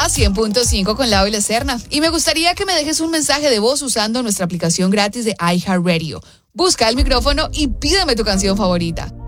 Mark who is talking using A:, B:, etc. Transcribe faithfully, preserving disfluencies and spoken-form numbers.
A: a cien punto cinco con Lau y La Serna. Y me gustaría que me dejes un mensaje de voz usando nuestra aplicación gratis de iHeartRadio. Busca el micrófono y pídeme tu canción favorita.